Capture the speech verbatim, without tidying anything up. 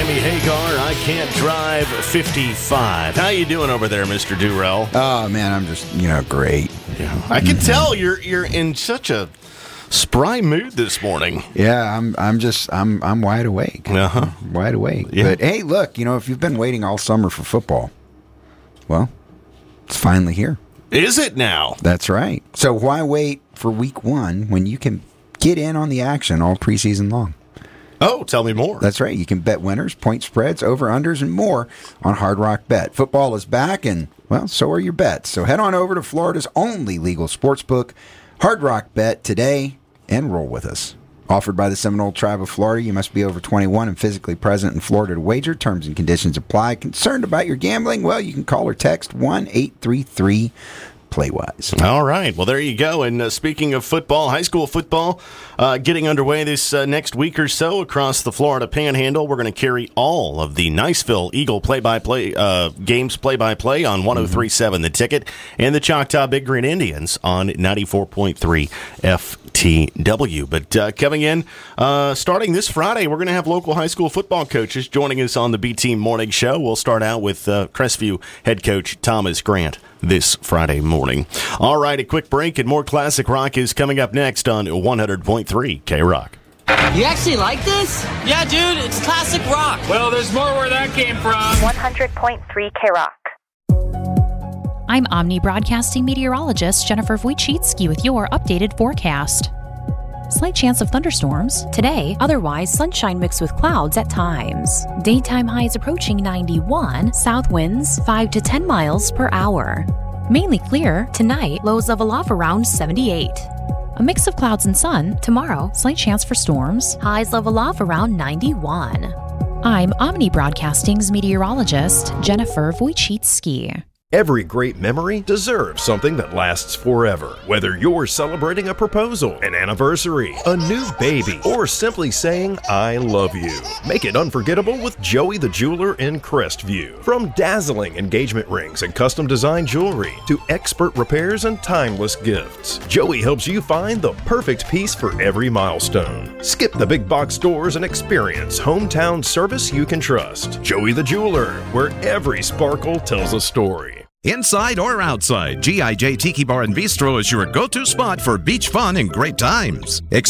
Sammy Hagar, I Can't Drive fifty-five. How you doing over there, Mister Durrell? Oh, man, I'm just, you know, great. Yeah. I can mm-hmm. tell you're you're in such a spry mood this morning. Yeah, I'm I'm just, I'm I'm wide awake. Uh-huh. I'm wide awake. Yeah. But, hey, look, you know, if you've been waiting all summer for football, well, it's finally here. Is it now? That's right. So why wait for week one when you can get in on the action all preseason long? Oh, tell me more. That's right. You can bet winners, point spreads, over-unders, and more on Hard Rock Bet. Football is back, and, well, so are your bets. So head on over to Florida's only legal sportsbook, Hard Rock Bet, today, and roll with us. Offered by the Seminole Tribe of Florida. You must be over twenty-one and physically present in Florida to wager. Terms and conditions apply. Concerned about your gambling? Well, you can call or text one eight three three Playwise. All right. Well, there you go. And uh, speaking of football, high school football uh, getting underway this uh, next week or so across the Florida Panhandle. We're going to carry all of the Niceville Eagle play-by-play uh, games play-by-play on one oh three point seven The Ticket and the Choctaw Big Green Indians on ninety-four point three F T W. But uh, coming in, uh, starting this Friday, we're going to have local high school football coaches joining us on the B-Team Morning Show. We'll start out with uh, Crestview head coach Thomas Grant this Friday morning. All right, a quick break and more classic rock is coming up next on one hundred point three K-Rock. You actually like this? Yeah, dude, it's classic rock. Well, there's more where that came from. one hundred point three K-Rock. I'm Omni Broadcasting meteorologist Jennifer Wojcicki with your updated forecast. Slight chance of thunderstorms today, otherwise sunshine mixed with clouds at times. Daytime highs approaching ninety-one, south winds five to ten miles per hour. Mainly clear tonight, lows level off around seventy-eight. A mix of clouds and sun tomorrow, slight chance for storms, highs level off around ninety-one. I'm Omni Broadcasting's meteorologist Jennifer Wojcicki. Every great memory deserves something that lasts forever. Whether you're celebrating a proposal, an anniversary, a new baby, or simply saying, I love you. Make it unforgettable with Joey the Jeweler in Crestview. From dazzling engagement rings and custom design jewelry to expert repairs and timeless gifts, Joey helps you find the perfect piece for every milestone. Skip the big box stores and experience hometown service you can trust. Joey the Jeweler, where every sparkle tells a story. Inside or outside, G I J Tiki Bar and Bistro is your go-to spot for beach fun and great times.